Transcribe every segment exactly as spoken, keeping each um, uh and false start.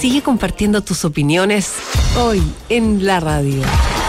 Sigue compartiendo tus opiniones hoy en la radio.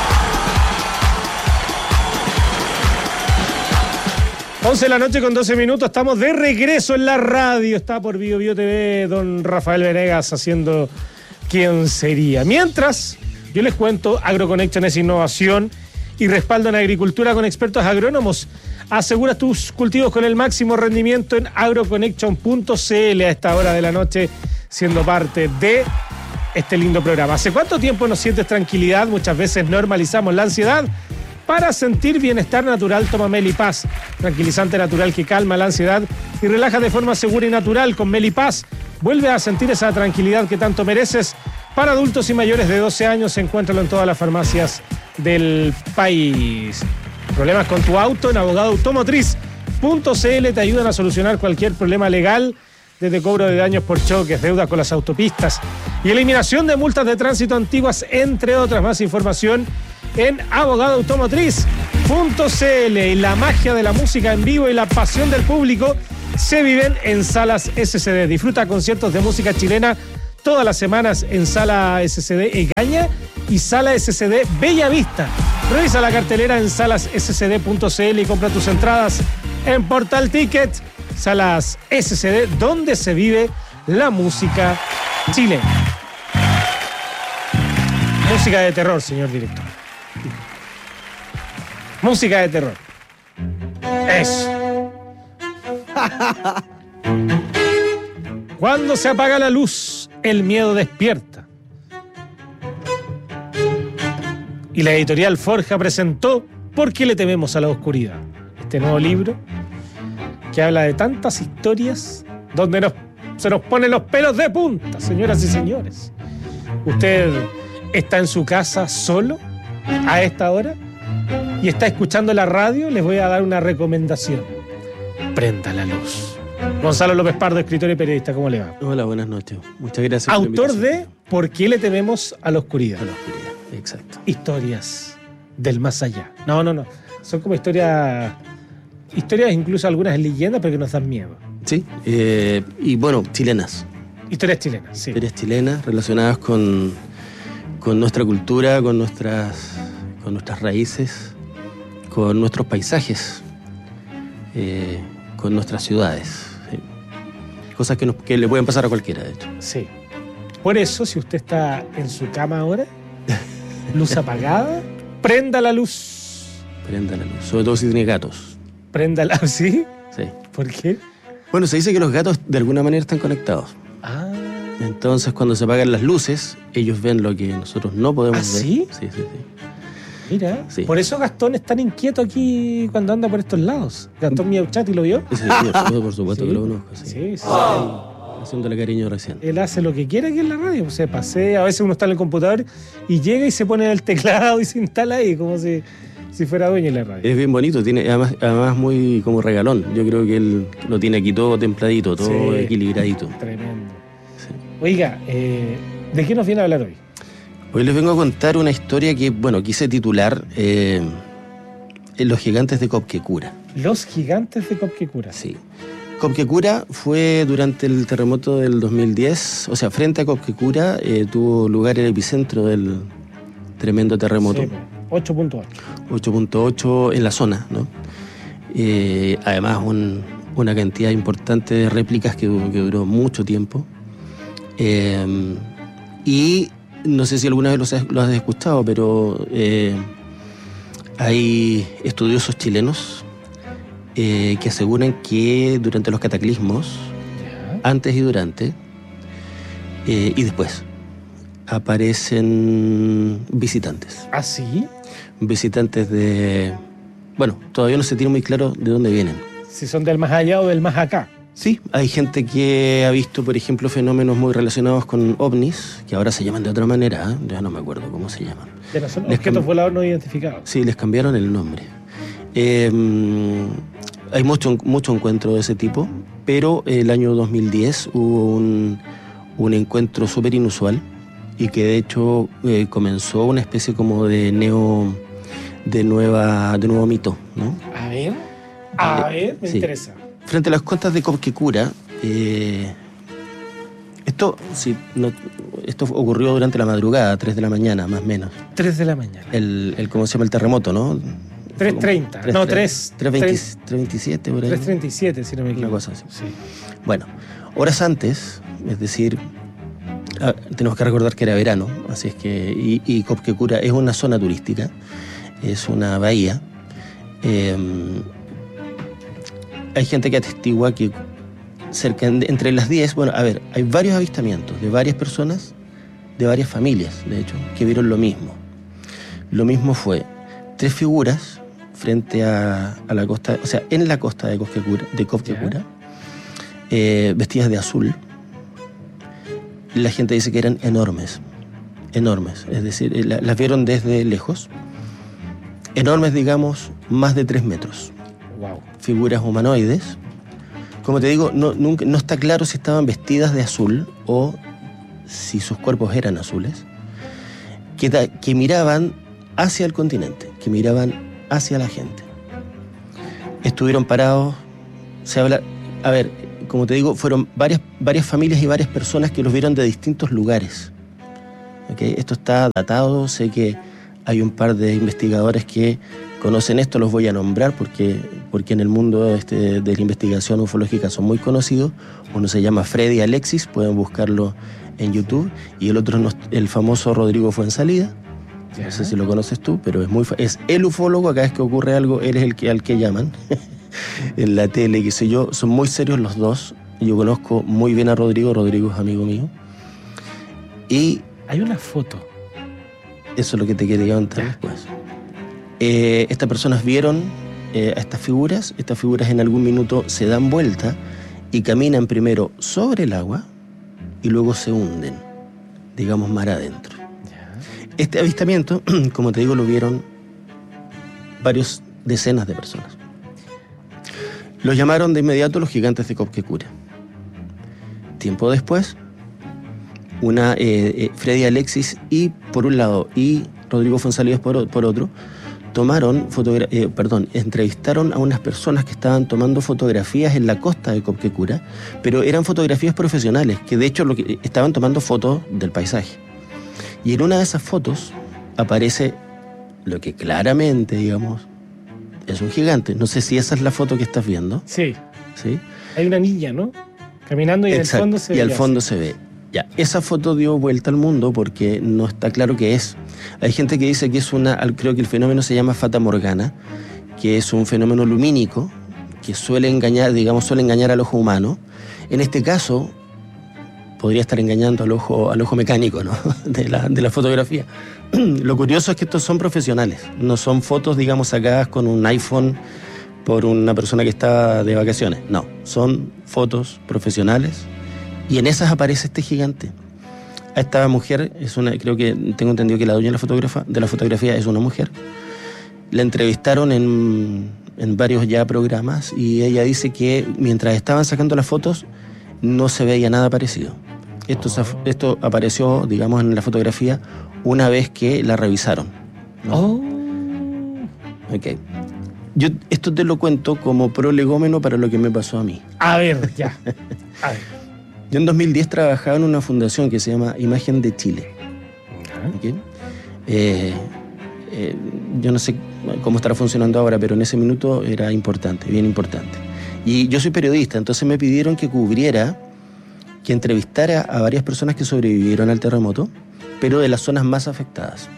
once de la noche con doce minutos, estamos de regreso en la radio. Está por Bio Bio T V don Rafael Venegas haciendo ¿Quién sería? Mientras, yo les cuento, AgroConnection es innovación y respaldo en agricultura con expertos agrónomos. Asegura tus cultivos con el máximo rendimiento en agroconnection punto c l a esta hora de la noche, siendo parte de este lindo programa. ¿Hace cuánto tiempo no sientes tranquilidad? Muchas veces normalizamos la ansiedad. Para sentir bienestar natural, toma Melipaz, tranquilizante natural que calma la ansiedad y relaja de forma segura y natural. Con Melipaz, vuelve a sentir esa tranquilidad que tanto mereces. Para adultos y mayores de doce años, encuéntralo en todas las farmacias del país. Problemas con tu auto, en abogado automotriz punto c l te ayudan a solucionar cualquier problema legal, desde cobro de daños por choques, deuda con las autopistas y eliminación de multas de tránsito antiguas, entre otras. Más información en abogado automotriz punto c l. Y la magia de la música en vivo y la pasión del público se viven en Salas S C D. Disfruta conciertos de música chilena todas las semanas en Sala S C D Egaña y Sala S C D Bella Vista. Revisa la cartelera en salas s c d punto c l y compra tus entradas en Portal Ticket. Salas S C D, donde se vive la música chilena. Música de terror, señor director. Música de terror. Eso. Cuando se apaga la luz, el miedo despierta. Y la editorial Forja presentó ¿Por qué le tememos a la oscuridad? Este nuevo libro que habla de tantas historias donde nos, se nos ponen los pelos de punta, señoras y señores. Usted está en su casa solo a esta hora y está escuchando la radio. Les voy a dar una recomendación: prenda la luz. Gonzalo López Pardo, escritor y periodista, ¿cómo le va? Hola, buenas noches. Muchas gracias. Autor de ¿Por qué le tememos a la oscuridad? A la oscuridad, exacto. Historias del más allá. No, no, no. Son como historias, historias incluso algunas leyendas, pero que nos dan miedo. Sí, eh, y bueno, chilenas. Historias chilenas, sí. Historias chilenas relacionadas con, con nuestra cultura, con nuestras, con nuestras raíces, con nuestros paisajes, eh, con nuestras ciudades. Sí. Cosas que, nos, que le pueden pasar a cualquiera, de hecho. Sí. Por eso, si usted está en su cama ahora, luz apagada, prenda la luz. Prenda la luz, sobre todo si tiene gatos. Prenda la luz, ¿sí? Sí. ¿Por qué? Bueno, se dice que los gatos de alguna manera están conectados. Ah. Entonces, cuando se apagan las luces, ellos ven lo que nosotros no podemos ¿Ah, ver. sí? Sí, sí, sí. Mira, sí. Por eso Gastón es tan inquieto aquí cuando anda por estos lados. Gastón Miauchati, ¿lo vio? Sí, sí, sí, por supuesto sí. que lo conozco. Sí, Sí, sí. Oh. Haciéndole cariño recién. Él hace lo que quiere aquí en la radio, se pasea, a veces uno está en el computador y llega y se pone en el teclado y se instala ahí como si, si fuera dueño de la radio. Es bien bonito, tiene además, además muy como regalón. Yo creo que él lo tiene aquí todo templadito, todo Sí. equilibradito. Tremendo. Sí. Oiga, eh, ¿de qué nos viene a hablar hoy? Hoy les vengo a contar una historia que, bueno, quise titular eh, Los gigantes de Copquecura. Los gigantes de Copquecura. Sí. Copquecura fue durante el terremoto del dos mil diez, o sea, frente a Copquecura eh, tuvo lugar el epicentro del tremendo terremoto. Sí, ocho punto ocho. ocho punto ocho en la zona, ¿no? Eh, además, un, una cantidad importante de réplicas que, que duró mucho tiempo. Eh, y no sé si alguna vez lo has, lo has escuchado, pero eh, hay estudiosos chilenos eh, que aseguran que durante los cataclismos, Ya. antes y durante, eh, y después, aparecen visitantes. ¿Ah, sí? Visitantes de... Bueno, todavía no se tiene muy claro de dónde vienen. Si son del más allá o del más acá. Sí, hay gente que ha visto, por ejemplo, fenómenos muy relacionados con ovnis, que ahora se llaman de otra manera, ¿eh? Ya no me acuerdo cómo se llaman. De no son Les objetos cam- voladores no identificados. Sí, les cambiaron el nombre. Eh, hay mucho, mucho encuentro de ese tipo, pero el año dos mil diez hubo un, un encuentro súper inusual y que de hecho eh, comenzó una especie como de neo, de nueva, de nuevo mito, ¿no? A ver, a ver, me Sí. interesa. Frente a las costas de Copquecura, eh, Esto, sí, no, esto ocurrió durante la madrugada, tres de la mañana, más o menos. tres de la mañana. El, el ¿cómo se llama? El terremoto, ¿no? tres treinta. No, tres. tres veintisiete, por ahí. tres treinta y siete, si no me equivoco. Una cosa así. Sí. Bueno, horas antes, es decir, ah, tenemos que recordar que era verano, así es que, y, y Copquecura es una zona turística, es una bahía. Eh, hay gente que atestigua que cerca de, entre las diez, bueno, a ver, hay varios avistamientos de varias personas, de varias familias, de hecho, que vieron lo mismo. Lo mismo fue tres figuras frente a, a la costa, o sea, en la costa de Copquecura, de Copquecura, eh, vestidas de azul. La gente dice que eran enormes, enormes, es decir, la, las vieron desde lejos, enormes, digamos, más de tres metros. Wow. Figuras humanoides. Como te digo, no, nunca, no está claro si estaban vestidas de azul o si sus cuerpos eran azules, que, da, que miraban hacia el continente, que miraban hacia la gente. Estuvieron parados, se habla, a ver, como te digo, fueron varias, varias familias y varias personas que los vieron de distintos lugares. ¿Okay? Esto está datado, sé que hay un par de investigadores que conocen esto, los voy a nombrar porque, porque en el mundo este, de la investigación ufológica son muy conocidos. Uno se llama Freddy Alexis, pueden buscarlo en YouTube, y el otro es el famoso Rodrigo Fuensalida. No sé si lo conoces tú, pero es muy es el ufólogo. Cada vez que ocurre algo, eres el que, al que llaman en la tele, qué sé yo. Son muy serios los dos. Yo conozco muy bien a Rodrigo. Rodrigo es amigo mío. Y hay una foto. Eso es lo que te quería contar después. Eh, estas personas vieron eh, a estas figuras. Estas figuras en algún minuto se dan vuelta y caminan primero sobre el agua y luego se hunden, digamos, mar adentro. Este avistamiento, como te digo, lo vieron varios decenas de personas. Los llamaron de inmediato los gigantes de Copquecura. Tiempo después, una eh, eh, Freddy Alexis y por un lado y Rodrigo Fuensalida por, por otro, tomaron fotogra- eh, perdón, entrevistaron a unas personas que estaban tomando fotografías en la costa de Copquecura, pero eran fotografías profesionales, que de hecho lo que, estaban tomando fotos del paisaje. Y en una de esas fotos aparece lo que claramente, digamos, es un gigante. No sé si esa es la foto que estás viendo. Sí. ¿Sí? Hay una niña, ¿no? Caminando y Exacto. en el fondo se ve. Y al fondo así. se ve. Ya, esa foto dio vuelta al mundo porque no está claro qué es. Hay gente que dice que es una, creo que el fenómeno se llama Fata Morgana, que es un fenómeno lumínico que suele engañar, digamos, suele engañar al ojo humano. En este caso, podría estar engañando al ojo, al ojo mecánico, ¿no? de, la, de la fotografía. Lo curioso es que estos son profesionales, no son fotos, digamos, sacadas con un iPhone por una persona que está de vacaciones. No, son fotos profesionales y en esas aparece este gigante. A esta mujer, es una, creo que tengo entendido que la dueña de la, fotógrafa, de la fotografía es una mujer. La entrevistaron en, en varios ya programas y ella dice que mientras estaban sacando las fotos no se veía nada parecido. Esto, oh. esto apareció, digamos, en la fotografía una vez que la revisaron, ¿no? Oh. Ok. Yo esto te lo cuento como prolegómeno para lo que me pasó a mí. A ver, ya. A ver. Yo en dos mil diez trabajaba en una fundación que se llama Imagen de Chile. ¿Okay? Eh, eh, yo no sé cómo estará funcionando ahora, pero en ese minuto era importante, bien importante. Y yo soy periodista, entonces me pidieron que cubriera, que entrevistara a varias personas que sobrevivieron al terremoto, pero de las zonas más afectadas.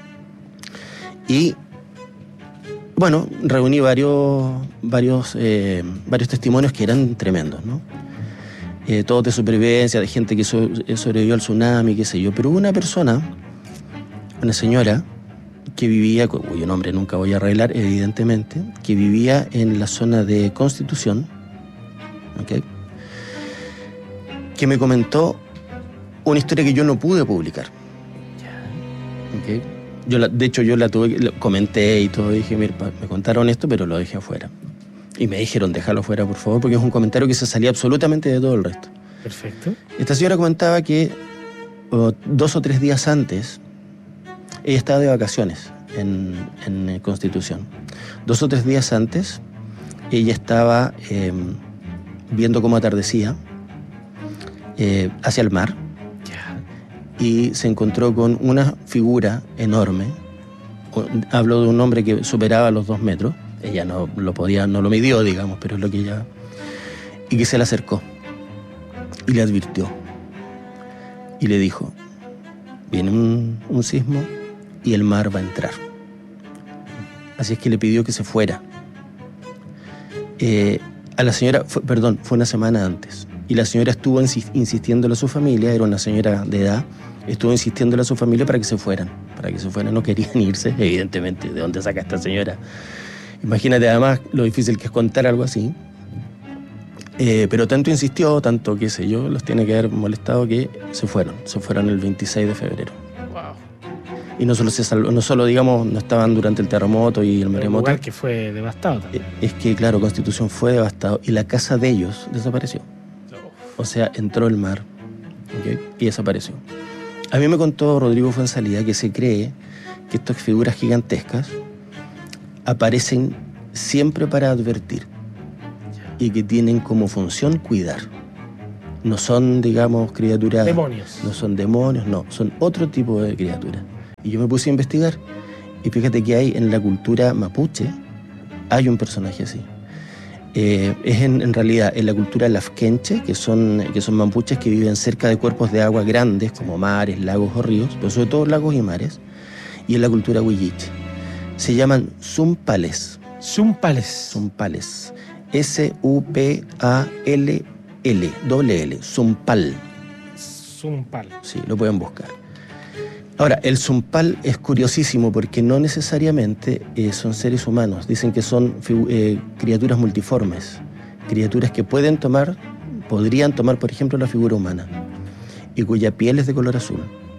Y bueno, reuní varios, varios, eh, varios testimonios que eran tremendos, ¿no? Eh, todos de supervivencia, de gente que so, sobrevivió al tsunami, qué sé yo. Pero hubo una persona, una señora, que vivía, cuyo nombre nunca voy a arreglar, evidentemente, que vivía en la zona de Constitución, ¿okay? Que me comentó una historia que yo no pude publicar. ¿Okay? Yo la, de hecho, yo la tuve, la comenté y todo, dije, mira, me contaron esto, pero lo dejé afuera. Y me dijeron, déjalo fuera, por favor, porque es un comentario que se salía absolutamente de todo el resto. Perfecto. Esta señora comentaba que oh, dos o tres días antes, ella estaba de vacaciones en, en Constitución. Dos o tres días antes, ella estaba eh, viendo cómo atardecía eh, hacia el mar Ya. y se encontró con una figura enorme. Hablo de un hombre que superaba los dos metros. Ella no lo podía, no lo midió, digamos, pero es lo que ella... Y que se le acercó y le advirtió. Y le dijo, viene un, un sismo y el mar va a entrar. Así es que le pidió que se fuera. Eh, a la señora, fue, perdón, fue una semana antes. Y la señora estuvo insistiéndole a su familia, era una señora de edad, estuvo insistiéndole a su familia para que se fueran. Para que se fueran, no querían irse, evidentemente. ¿De dónde saca esta señora? Imagínate además lo difícil que es contar algo así. Eh, pero tanto insistió, tanto qué sé yo, los tiene que haber molestado que se fueron. Se fueron el veintiséis de febrero. Wow. Y no solo se salvó, no solo, digamos, no estaban durante el terremoto y el Un maremoto. lugar que fue devastado también. Es que, claro, Constitución fue devastado y la casa de ellos desapareció. O sea, entró el mar, ¿okay? Y desapareció. A mí me contó Rodrigo Fuenzalida que se cree que estas figuras gigantescas aparecen siempre para advertir y que tienen como función cuidar. No son, digamos, criaturas... Demonios. No son demonios, no. Son otro tipo de criaturas. Y yo me puse a investigar y fíjate que hay en la cultura mapuche, hay un personaje así. Eh, es en, en realidad en la cultura lafkenche, que son, que son mapuches que viven cerca de cuerpos de agua grandes como mares, lagos o ríos, pero sobre todo lagos y mares, y en la cultura huilliche. Se llaman zumpales. Zumpales. Zumpales. S U P A L L, doble L, zumpal. Zumpal. Sí, lo pueden buscar. Ahora, el zumpal es curiosísimo porque no necesariamente eh, son seres humanos. Dicen que son eh, criaturas multiformes, criaturas que pueden tomar, podrían tomar, por ejemplo, la figura humana y cuya piel es de color azul.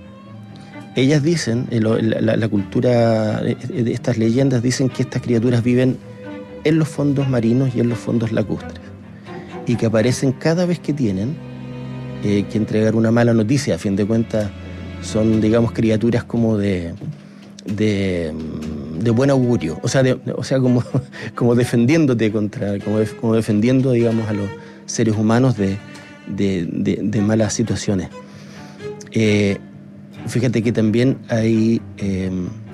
Ellas dicen, eh, lo, la, la cultura, eh, estas leyendas dicen que estas criaturas viven en los fondos marinos y en los fondos lacustres y que aparecen cada vez que tienen eh, que entregar una mala noticia. A fin de cuentas son, digamos, criaturas como de de, de buen augurio, o sea, de, o sea como, como defendiéndote contra, como, de, como defendiendo, digamos, a los seres humanos de, de, de, de malas situaciones. Eh, fíjate que también hay, eh,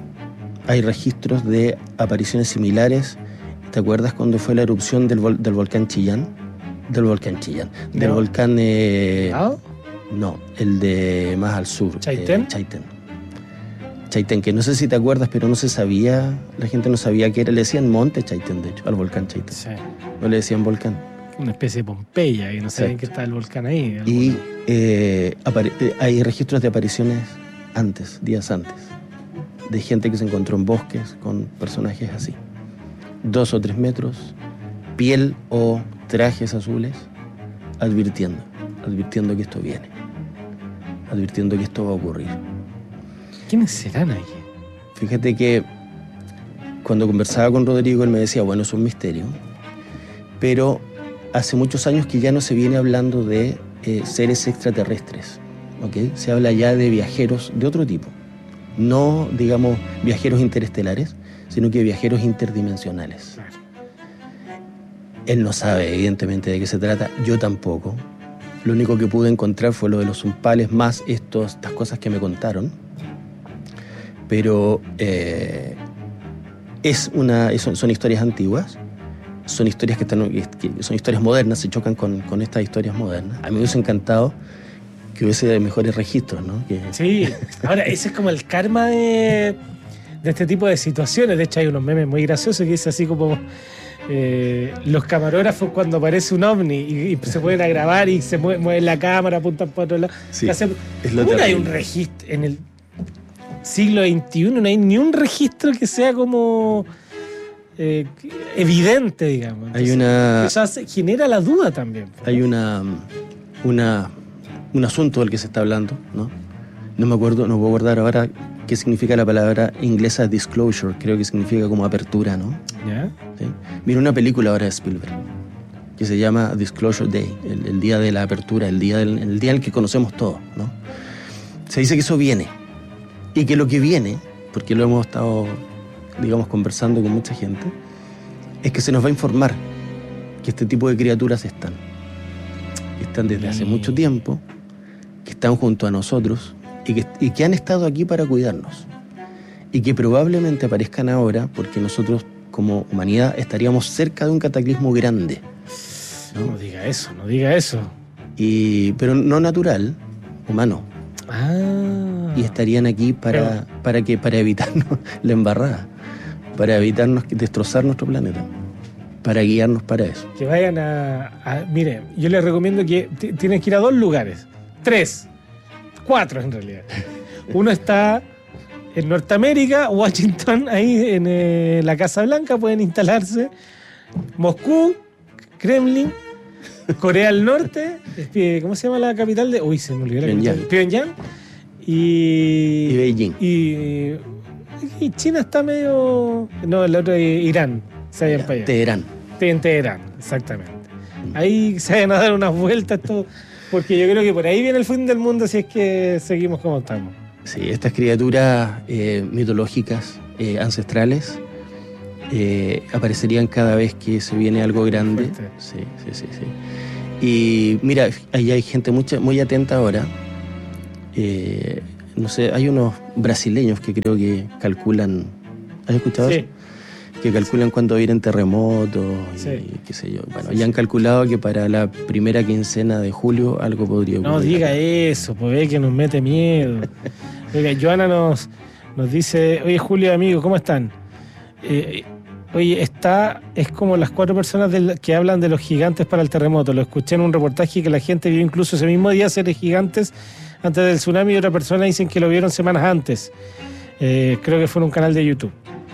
hay registros de apariciones similares. ¿Te acuerdas cuando fue la erupción del, vol- del volcán Chillán? Del volcán Chillán. No. Del volcán... Eh, ¿No? No, el de más al sur. ¿Chaitén? Eh, Chaitén. Chaitén, que no sé si te acuerdas, pero no se sabía, la gente no sabía qué era. Le decían monte Chaitén, de hecho, al volcán Chaitén. Sí. No le decían volcán. Una especie de Pompeya, y no sabían que está el volcán ahí. Y eh, apare- hay registros de apariciones antes, días antes, de gente que se encontró en bosques con personajes así. Dos o tres metros, piel o trajes azules, advirtiendo, advirtiendo que esto viene, advirtiendo que esto va a ocurrir. ¿Quiénes serán ahí? Fíjate que cuando conversaba con Rodrigo, él me decía, bueno, es un misterio, pero hace muchos años que ya no se viene hablando de eh, seres extraterrestres, ¿ok? Se habla ya de viajeros de otro tipo, no, digamos, viajeros interestelares, sino que viajeros interdimensionales. Claro. Él no sabe, evidentemente, de qué se trata, yo tampoco. Lo único que pude encontrar fue lo de los zumpales, más estos, estas cosas que me contaron. Pero eh, es una, son, son historias antiguas, son historias que, están, que son historias modernas, se chocan con, con estas historias modernas. A mí me hubiese encantado que hubiese mejores registros, ¿no? Que... Sí, ahora ese es como el karma de, de este tipo de situaciones. De hecho hay unos memes muy graciosos que dice así como eh, los camarógrafos cuando aparece un ovni y, y se pueden a grabar y se mueve, mueve la cámara, apuntan para otro lado. Sí, hace, es lo ¿cómo no hay terrible. un registro en el siglo veintiuno? No hay ni un registro que sea como eh, evidente, digamos. Entonces, Hay una... eso hace, genera la duda también. Hay una, una, un asunto del que se está hablando, ¿no? No me acuerdo, no puedo acordar ahora qué significa la palabra inglesa disclosure, creo que significa como apertura, ¿no? ¿Ya? ¿Sí? Mira una película ahora de Spielberg que se llama Disclosure Day, el, el día de la apertura, el día, del, el día en el que conocemos todo, ¿no? Se dice que eso viene y que lo que viene, porque lo hemos estado, digamos, conversando con mucha gente, es que se nos va a informar que este tipo de criaturas están. Están desde hace mucho tiempo están junto a nosotros y que, y que han estado aquí para cuidarnos. Y que probablemente aparezcan ahora porque nosotros como humanidad estaríamos cerca de un cataclismo grande. No, no diga eso, no diga eso. Y, pero no natural, humano. Ah. Y estarían aquí para, para, que, para evitarnos la embarrada, para evitarnos destrozar nuestro planeta, para guiarnos para eso. Que vayan a... a mire, yo les recomiendo que t- tienen que ir a dos lugares. Tres. Cuatro en realidad. Uno está en Norteamérica, Washington, ahí en eh, la Casa Blanca, pueden instalarse. Moscú, Kremlin, Corea del Norte, eh, ¿cómo se llama la capital de...? Uy, se me olvidó la Pyongyang. capital. Pyongyang. Y... Y Beijing. Y, y China está medio... No, el otro es Irán. Se vayan para allá. Teherán. En Teherán, exactamente. Ahí se vayan a dar unas vueltas todo, porque yo creo que por ahí viene el fin del mundo si es que seguimos como estamos. Sí, estas criaturas eh, mitológicas, eh, ancestrales, eh, aparecerían cada vez que se viene algo grande. Fuerte. Sí, sí, sí, sí. Y mira, ahí hay gente mucha, muy atenta ahora. Eh, no sé, hay unos brasileños que creo que calculan. ¿Has escuchado Sí. eso? Que calculan cuándo vienen terremotos y Sí. qué sé yo. Bueno, ya han calculado que para la primera quincena de julio algo podría ocurrir. No diga eso, pues ve que nos mete miedo. Oiga, Joana nos, nos dice, oye Julio, amigo, ¿cómo están? Eh, oye, está, es como las cuatro personas del, que hablan de los gigantes para el terremoto. Lo escuché en un reportaje que la gente vio incluso ese mismo día seres gigantes antes del tsunami y otra persona dicen que lo vieron semanas antes. Eh, creo que fue en un canal de YouTube.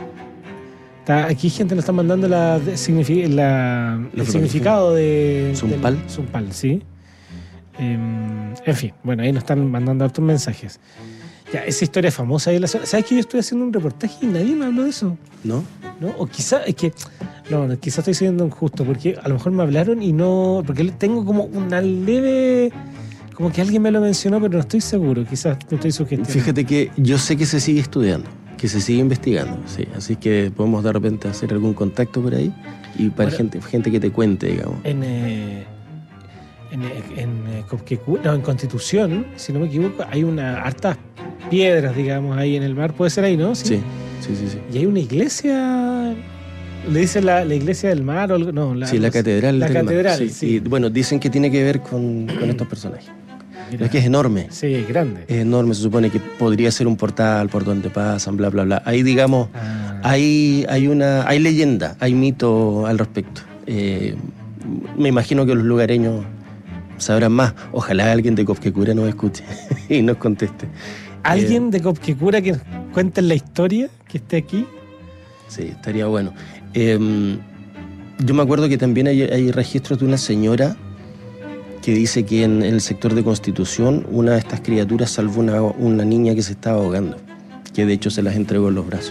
Está, aquí gente nos está mandando la, de, signifi, la, el significado de... Zumpal. del Zumpal, sí. Eh, en fin, bueno, ahí nos están mandando hartos mensajes. Ya, esa historia famosa ahí en la zona. ¿Sabes que yo estoy haciendo un reportaje y nadie me habló de eso? ¿No? ¿No? O quizá, es que... No, no, quizá estoy siendo injusto, porque a lo mejor me hablaron y no... Porque tengo como una leve... Como que alguien me lo mencionó, pero no estoy seguro. Quizás me estoy sugestionando. Fíjate que yo sé que se sigue estudiando, que se sigue investigando, sí. Así que podemos de repente hacer algún contacto por ahí y para Ahora, gente, gente que te cuente, digamos. En, eh, en, en, eh, Copquecura, no, en Constitución, si no me equivoco, hay una hartas piedras, digamos, ahí en el mar. Puede ser ahí, ¿no? Sí, sí, sí. sí. Y hay una iglesia... ¿Le dicen la, la iglesia del mar o algo? No, la, Sí, la catedral. La del mar. catedral, sí, sí. Y bueno, dicen que tiene que ver con, con estos personajes. Mira, es que es enorme. Sí, es grande. Es enorme, se supone que podría ser un portal por donde pasan, bla, bla, bla. Ahí, digamos, Ah. hay, hay una hay leyenda, hay mito al respecto. Eh, me imagino que los lugareños sabrán más. Ojalá alguien de Copquecura nos escuche y nos conteste. ¿Alguien Eh, de Copquecura que nos cuente la historia que esté aquí? Sí, estaría bueno. Eh, yo me acuerdo que también hay, hay registros de una señora que dice que en, en el sector de Constitución una de estas criaturas salvó una, una niña que se estaba ahogando, que de hecho se las entregó en los brazos.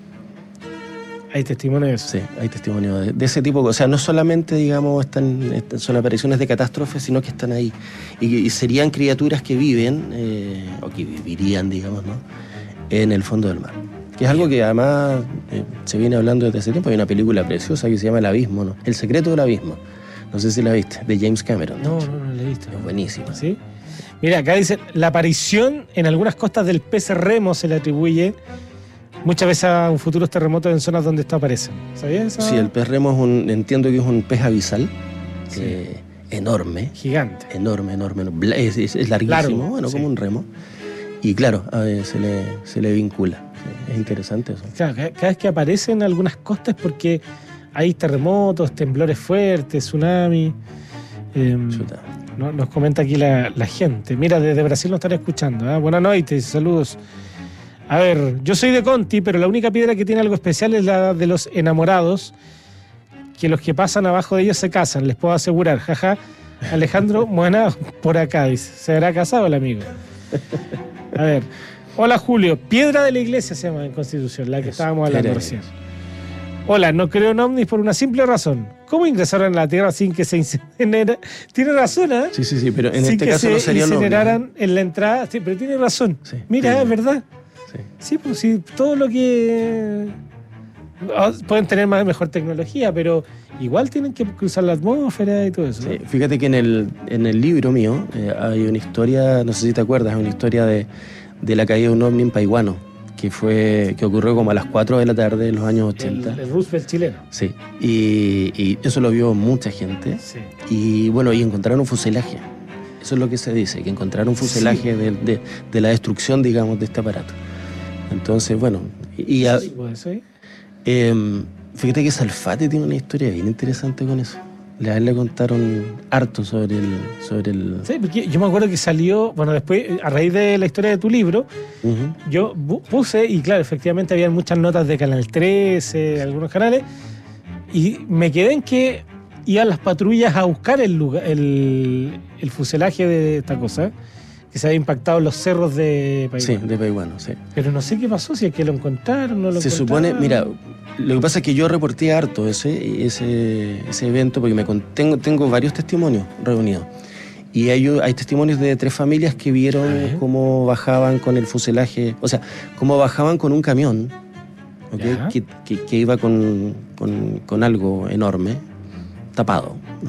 Hay testimonio de eso. Sí, hay testimonio de, de ese tipo. O sea, no solamente, digamos, están, están- son apariciones de catástrofes, sino que están ahí. Y, y serían criaturas que viven, eh, o que vivirían, digamos, ¿no?, en el fondo del mar. Que es algo que además eh, se viene hablando desde hace tiempo. Hay una película preciosa que se llama El Abismo, ¿no? El secreto del abismo. No sé si la viste, de James Cameron. No, no, no lo he visto. Es buenísima. ¿Sí? Mira, acá dice, la aparición en algunas costas del pez remo se le atribuye muchas veces a un futuros terremotos en zonas donde estos aparecen. ¿Sabías eso? Sí, el pez remo es un, entiendo que es un pez abisal, Sí. eh, enorme, Gigante. enorme, enorme, bla- es, es- es larguísimo, Largo, bueno, sí. como un remo. Y claro, a ver, se le, se le vincula. Sí, es interesante eso. Claro, cada, cada vez que aparecen algunas costas es porque hay terremotos, temblores fuertes, tsunami. Eh, Chuta. no- nos comenta aquí la, la gente. Mira, desde Brasil nos están escuchando. ¿eh? Buenas noches, saludos. A ver, yo soy de Conti, pero la única piedra que tiene algo especial es la de los enamorados, que los que pasan abajo de ellos se casan, les puedo asegurar. Jaja, Alejandro Moana por acá, dice. ¿Se habrá casado el amigo? A ver. Hola Julio, piedra de la iglesia se llama en Constitución, la que Eso, estábamos hablando piedra de recién. Hola, no creo en ovnis por una simple razón. ¿Cómo ingresaron a la Tierra sin que se incinera? Tiene razón, ¿eh? Sí, sí, sí, pero en sin este que caso se no sería lo incineraran en la entrada. Sí, pero tiene razón. Sí, Mira, tiene- es verdad. Sí. Sí, pues sí, todo lo que... pueden tener más, mejor tecnología, pero igual tienen que cruzar la atmósfera y todo eso. Sí, fíjate que en el, en el libro mío eh, hay una historia, no sé si te acuerdas, una historia de, de la caída de un ovni en Paihuano, que fue que ocurrió como a las cuatro de la tarde en los años ochenta. El, el Roosevelt chileno. Sí, y, y eso lo vio mucha gente. Sí. Y bueno, y encontraron un fuselaje. Eso es lo que se dice, que encontraron un fuselaje sí. de, de, de la destrucción, digamos, de este aparato. Entonces, bueno, y... A, sí, ¿puede ser? Eh, fíjate que Salfate tiene una historia bien interesante con eso. A él le contaron harto sobre el, sobre el... Sí, porque yo me acuerdo que salió, bueno, después, a raíz de la historia de tu libro, uh-huh. yo puse, y claro, efectivamente habían muchas notas de Canal trece, algunos canales, y me quedé en que iban las patrullas a buscar el, lugar, el, el fuselaje de esta cosa, que se había impactado en los cerros de Paihuano. Sí, de Paihuano, sí. Pero no sé qué pasó, si es que lo encontraron, no lo se encontraron. Se supone, mira, lo que pasa es que yo reporté harto ese, ese, ese evento porque me tengo, tengo varios testimonios reunidos. Y hay, hay testimonios de tres familias que vieron ¿Eh? cómo bajaban con el fuselaje, o sea, cómo bajaban con un camión, ¿okay? que, que, que iba con, con, con algo enorme, tapado, ¿no?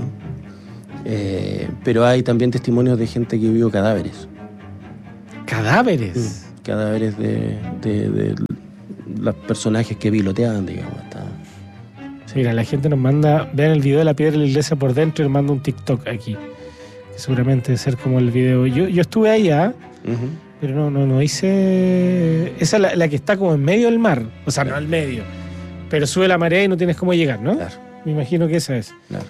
Eh, pero hay también testimonios de gente que vio cadáveres. ¿Cadáveres? Mm, cadáveres de, de, de los personajes que piloteaban, digamos. Hasta... Sí, mira, la gente nos manda, vean el video de la piedra de la iglesia por dentro y nos manda un TikTok aquí. Que seguramente debe ser como el video. Yo, yo estuve allá, uh-huh. pero no, no, no hice... Esa es la, la que está como en medio del mar. O sea, no al medio. Pero sube la marea y no tienes cómo llegar, ¿no? Claro. Me imagino que esa es. Claro.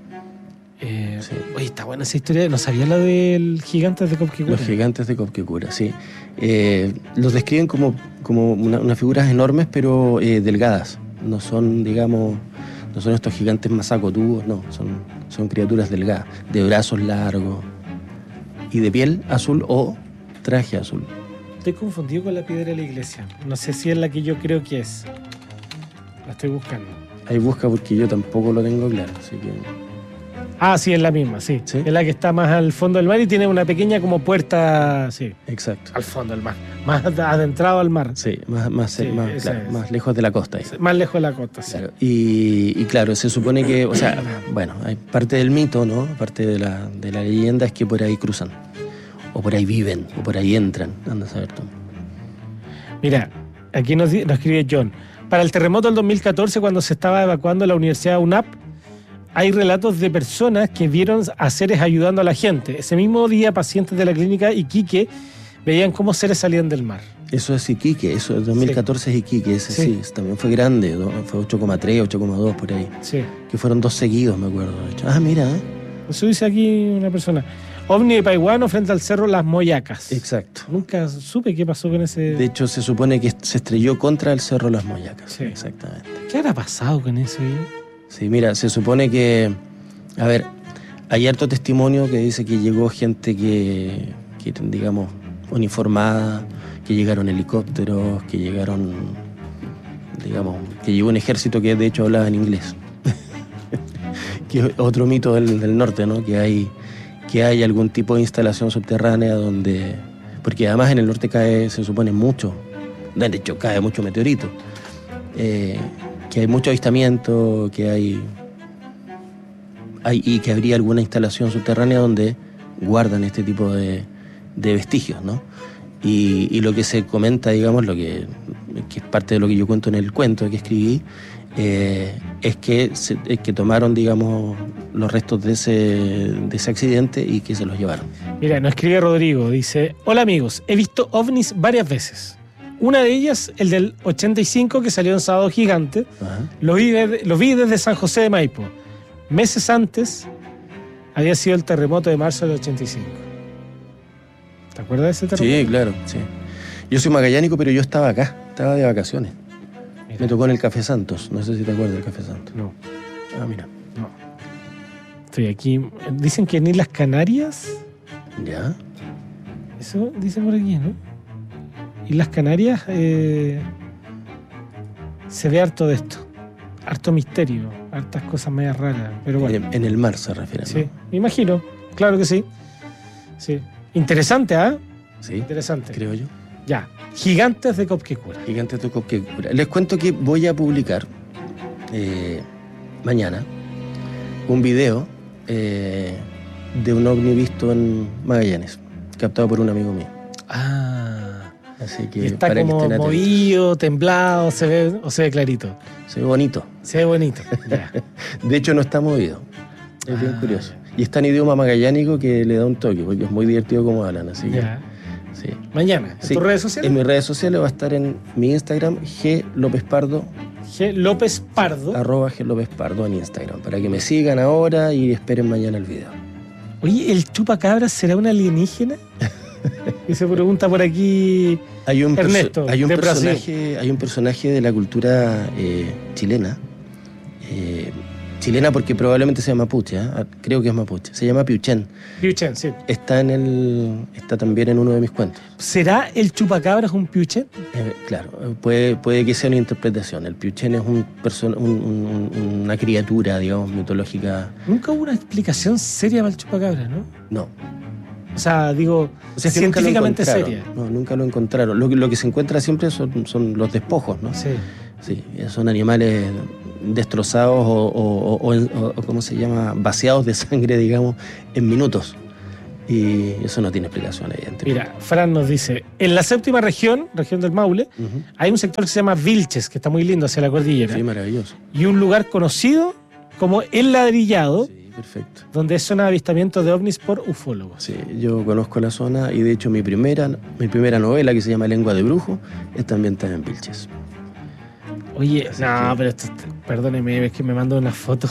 Eh, sí. Oye, está buena esa historia. No sabía la del gigantes de Copquecura. Los gigantes de Copquecura, sí. Eh, los describen como, como una, unas figuras enormes, pero eh, delgadas. No son, digamos, no son estos gigantes masacotudos, no. Son, son criaturas delgadas, de brazos largos y de piel azul o traje azul. Estoy confundido con la piedra de la iglesia. No sé si es la que yo creo que es. La estoy buscando. Ahí busca porque yo tampoco lo tengo claro, así que... Ah, sí, es la misma, sí. ¿Sí? Es la que está más al fondo del mar y tiene una pequeña como puerta, sí. Exacto. Al fondo del mar. Más adentrado al mar. Sí, más, más, sí, más, claro, más lejos de la costa. Ahí. Más lejos de la costa, sí. Claro. Y, y claro, se supone que, o sea, bueno, hay parte del mito, ¿no? Parte de la, de la leyenda es que por ahí cruzan. O por ahí viven, o por ahí entran. Anda a saber tú. Mira, aquí nos, nos escribe John. Para el terremoto del dos mil catorce, cuando se estaba evacuando la Universidad U N A P, hay relatos de personas que vieron a seres ayudando a la gente. Ese mismo día, pacientes de la clínica Iquique veían cómo seres salían del mar. Eso es Iquique, eso es dos mil catorce sí. Es Iquique, ese sí. sí, también fue grande, fue ocho coma tres, ocho coma dos por ahí. Sí. Que fueron dos seguidos, me acuerdo. De hecho. Ah, mira, ¿eh? Eso dice aquí una persona. OVNI de Paihuano frente al cerro Las Moyacas. Exacto. Nunca supe qué pasó con ese... De hecho, se supone que se estrelló contra el cerro Las Moyacas. Sí. Exactamente. ¿Qué habrá pasado con eso ahí? Sí, mira, se supone que... A ver, hay harto testimonio que dice que llegó gente que, que digamos, uniformada, que llegaron helicópteros, que llegaron, digamos, que llegó un ejército que de hecho hablaba en inglés. Que es otro mito del, del norte, ¿no? Que hay, que hay algún tipo de instalación subterránea donde... Porque además en el norte cae, se supone, mucho. De hecho, cae mucho meteorito. Eh, que hay mucho avistamiento, que hay... Hay, y que habría alguna instalación subterránea donde guardan este tipo de, de vestigios, ¿no? Y, y lo que se comenta, digamos, lo que, que es parte de lo que yo cuento en el cuento que escribí, eh, es, que se, es que tomaron, digamos, los restos de ese, de ese accidente y que se los llevaron. Mira, nos escribe Rodrigo, dice: hola amigos, he visto ovnis varias veces. Una de ellas, el del ochenta y cinco, que salió en Sábado Gigante. Lo vi, de, lo vi desde San José de Maipo. Meses antes había sido el terremoto de marzo del ochenta y cinco. ¿Te acuerdas de ese terremoto? Sí, claro, sí. Yo soy magallánico, pero yo estaba acá, estaba de vacaciones. Mira. Me tocó en el Café Santos, no sé si te acuerdas del Café Santos. No. Ah, mira. No. Estoy aquí. Dicen que en Islas Canarias... ¿Ya? Eso dicen por aquí, ¿no? Islas Canarias eh, se ve harto de esto. Harto misterio, hartas cosas medias raras, pero bueno. En, en el mar se refiere, ¿no? Sí, me imagino, claro que sí. Sí. Interesante, ¿ah? ¿eh? Sí, interesante. Creo yo. Ya, Gigantes de Copquecura. Gigantes de Copquecura. Les cuento que voy a publicar eh, mañana un video eh, de un ovni visto en Magallanes, captado por un amigo mío. Ah, así que y está para como que estén atentos. movido, temblado, se ve o se ve clarito. Se ve bonito. Se ve bonito. Ya. De hecho, no está movido. Es bien Ah, curioso. Y está en idioma magallánico que le da un toque, porque es muy divertido como hablan. Así que, Ya. sí. Mañana, ¿en Sí, tus redes sociales? En mis redes sociales va a estar en mi Instagram, G López Pardo, G. López Pardo. arroba G López Pardo en Instagram, para que me sigan ahora y esperen mañana el video. Oye, ¿el chupacabras será un alienígena? Y se pregunta por aquí Hay un, perso- Ernesto, hay un de Brasil. personaje, hay un personaje de la cultura eh, chilena, eh, chilena porque probablemente sea mapuche, ¿eh? Creo que es mapuche, se llama Piuchen. Piuchen, sí. Está en el, está también en uno de mis cuentos. ¿Será el chupacabras un Piuchen? Eh, claro, eh, puede, puede que sea una interpretación. El Piuchen es un person- un- un- un- una criatura, digamos, mitológica. Nunca hubo una explicación seria para el chupacabras, ¿no? No. O sea, digo, O sea, es que nunca lo científicamente encontraron. seria. No, nunca lo encontraron. Lo, que- lo que se encuentra siempre son, son los despojos, ¿no? Sí. Sí, son animales destrozados o, o- o- o- o, ¿cómo se llama? Vaciados de sangre, digamos, en minutos. Y eso no tiene explicación, evidentemente. Mira, Fran nos dice, en la séptima región, región del Maule, Ujú. hay un sector que se llama Vilches, que está muy lindo hacia la cordillera, Sí, maravilloso. y un lugar conocido como El Ladrillado, Sí, perfecto. donde son avistamientos de ovnis por ufólogos. Sí, yo conozco la zona y de hecho mi primera, mi primera novela, que se llama Lengua de Brujo, está ambientada en Vilches. Oye, Así no, que- pero esto, perdóneme, es que me mando una foto.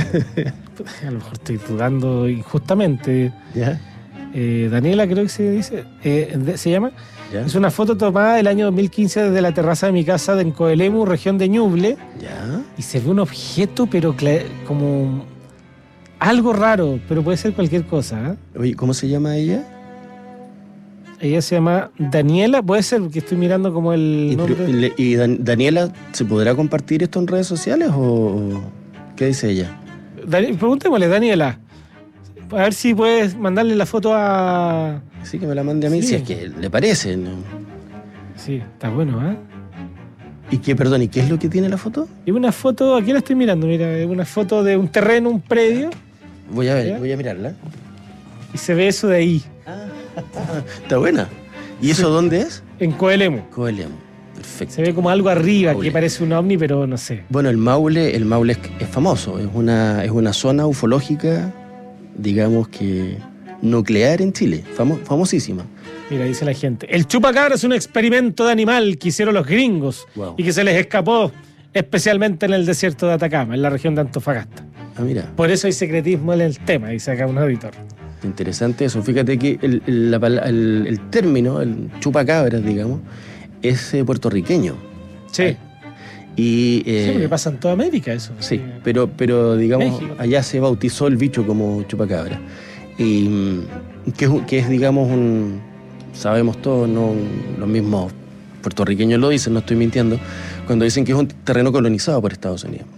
A lo mejor estoy dudando injustamente. ¿Ya? Eh, Daniela, creo que se dice, eh, de- se llama. ¿Ya? Es una foto tomada el año dos mil quince desde la terraza de mi casa de Encoelemu, región de Ñuble, ¿Ya? y se ve un objeto, pero cla- como algo raro, pero puede ser cualquier cosa. ¿eh? Oye, ¿cómo se llama ella? Ella se llama Daniela, puede ser, porque estoy mirando como el ¿Y, nombre. le- y Dan- Daniela, ¿se podrá compartir esto en redes sociales o o qué dice ella? Dani- preguntémosle, Daniela, a ver si puedes mandarle la foto a... Sí, que me la mande a mí, Sí. si es que le parece, ¿no? Sí, está bueno, ¿eh? ¿Y qué, perdón, y qué es lo que tiene la foto? Es una foto, aquí la estoy mirando, mira, es una foto de un terreno, un predio, Voy a ver, ¿Ya? voy a mirarla. y se ve eso de ahí, Está buena. ¿Y eso dónde es? en Coelemu. Coelemu. Perfecto. Se ve como algo arriba, Maule. que parece un ovni, pero no sé. Bueno, el Maule, el Maule es, es famoso, es una, es una zona ufológica, digamos que nuclear en Chile, famo- famosísima. Mira, dice la gente. El chupacabra es un experimento de animal que hicieron los gringos Wow. y que se les escapó, especialmente en el desierto de Atacama, en la región de Antofagasta. Ah, mira, Por eso hay secretismo en el tema, dice acá un auditor. interesante eso. Fíjate que el, el- la pala- el- el término, el chupacabras, digamos, es eh, puertorriqueño. Sí, Y, eh, sí, porque pasa en toda América eso. sí, pero, pero digamos, México. allá se bautizó el bicho como chupacabra. Y mm, que es, un- que es, digamos, un. Sabemos todos, no los mismos puertorriqueños lo dicen, no estoy mintiendo, cuando dicen que es un terreno colonizado por Estados Unidos.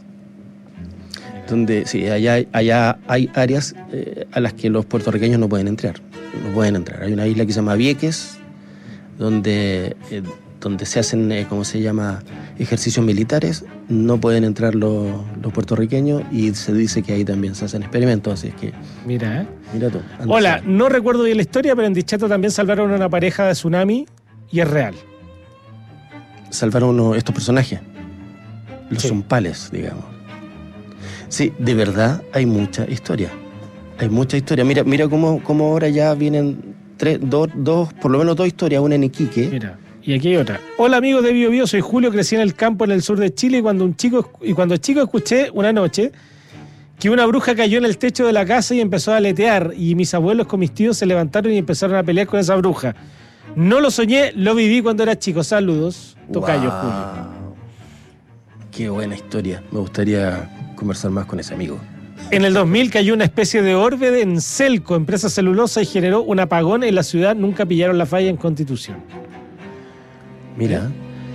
Donde, sí, allá, hay- allá hay áreas eh, a las que los puertorriqueños no pueden entrar. No pueden entrar. Hay una isla que se llama Vieques, donde, eh, donde se hacen, eh, ¿cómo se llama?, ejercicios militares. No pueden entrar los, los puertorriqueños y se dice que ahí también se hacen experimentos. Así es que, Mira, ¿eh? mira tú. anda Hola, a saber. no recuerdo bien la historia, pero en Dichato también salvaron a una pareja de tsunami y es real. Salvaron uno- estos personajes. Los Sí. zumpales, digamos. Sí, de verdad hay mucha historia. Hay mucha historia. Mira, mira cómo, cómo ahora ya vienen tres, dos, dos, por lo menos dos historias, una en Iquique. Mira, y aquí hay otra. Hola amigos de Bio Bio, soy Julio, crecí en el campo en el sur de Chile y cuando un chico y cuando chico escuché una noche que una bruja cayó en el techo de la casa y empezó a aletear y mis abuelos con mis tíos se levantaron y empezaron a pelear con esa bruja. No lo soñé, lo viví cuando era chico. Saludos, tocayo Guau. Julio. Qué buena historia. Me gustaría conversar más con ese amigo. En el dos mil cayó una especie de orbe en Celco, empresa celulosa, y generó un apagón en la ciudad. Nunca pillaron la falla en Constitución. Mira,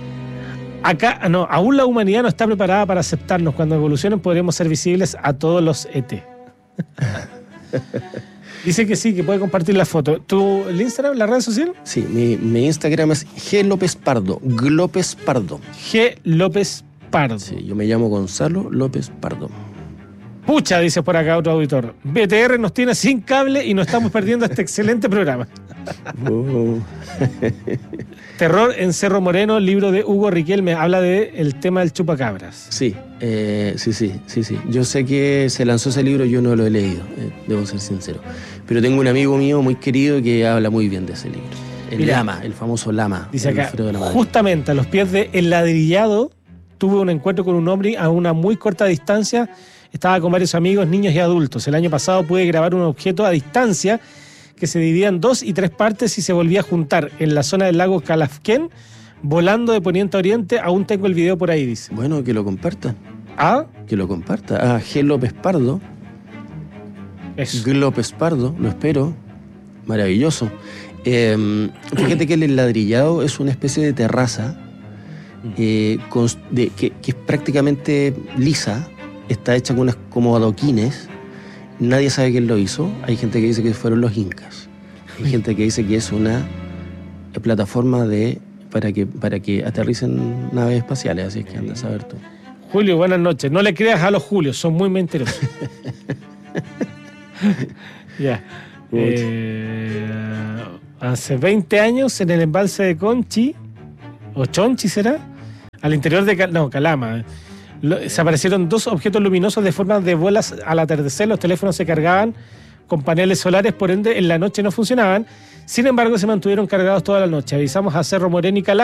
Acá, no, aún la humanidad no está preparada para aceptarnos. Cuando evolucionen podremos ser visibles a todos los E T. Dice que sí, que puede compartir la foto. ¿Tu el Instagram, la red social? Sí, mi, mi Instagram es G López Pardo, Glópez Pardo. G López Pardo. Sí, yo me llamo Gonzalo López Pardo. Pucha, dice por acá otro auditor. B T R nos tiene sin cable y nos estamos perdiendo este excelente programa. Oh. Terror en Cerro Moreno, libro de Hugo Riquelme, habla de el tema del chupacabras. Sí, eh, sí, sí, sí, sí. Yo sé que se lanzó ese libro, yo no lo he leído, eh, debo ser sincero. Pero tengo un amigo mío muy querido que habla muy bien de ese libro. El Mira, Lama, el famoso Lama. Dice acá, Alfredo Lamadrid. justamente a los pies de El Ladrillado, tuve un encuentro con un hombre a una muy corta distancia. Estaba con varios amigos, niños y adultos. El año pasado pude grabar un objeto a distancia que se dividía en dos y tres partes y se volvía a juntar en la zona del lago Calafquén, volando de poniente a oriente. Aún tengo el video por ahí, dice. Bueno, que lo comparta. Ah, Que lo comparta. Ah, G López Pardo. eso. López Pardo, lo espero. Maravilloso. Eh, fíjate que el ladrillado es una especie de terraza eh, con, de, que, que es prácticamente lisa. Está hecha con unas como adoquines. Nadie sabe quién lo hizo. Hay gente que dice que fueron los incas. Hay gente que dice que es una plataforma de para que para que aterricen naves espaciales. Así es que anda a saber tú. Julio, buenas noches. No le creas a los Julios, son muy mentirosos. Ya. Eh, hace veinte años en el embalse de Conchi, o Chonchi será, al interior de Cal- no, Calama, eh, lo- se aparecieron dos objetos luminosos de forma de bolas al atardecer. Los teléfonos se cargaban con paneles solares, por ende en la noche no funcionaban. Sin embargo, se mantuvieron cargados toda la noche. Avisamos a Cerro Moreno y Calama